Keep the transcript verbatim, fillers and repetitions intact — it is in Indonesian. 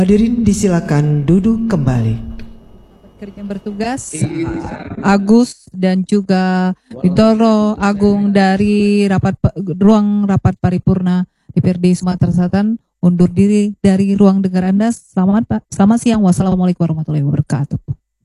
Hadirin disilakan duduk kembali. Kerja bertugas Agus dan juga Bintoro Agung dari rapat ruang rapat paripurna D P R D Sumatera Selatan undur diri dari ruang dengar Anda. Selamat Pak, selamat siang. Wassalamualaikum warahmatullahi wabarakatuh.